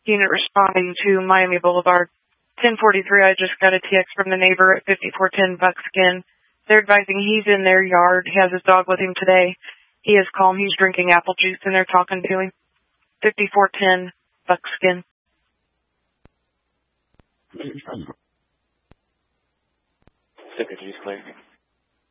Unit responding to Miami Boulevard. 1043, I just got a text from the neighbor at 5410 Buckskin. They're advising he's in their yard. He has his dog with him today. He is calm. He's drinking apple juice, and they're talking to him. 5410 Buckskin. Secretary's clear.